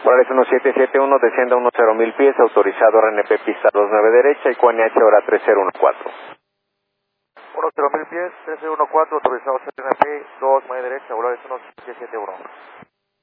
Volaris 1771, descienda 10.000 pies, autorizado RNP pista 29 derecha y QNH hora 3014. 10.000 pies, 3014, autorizado CNP 2 media derecha, Volaris 1771.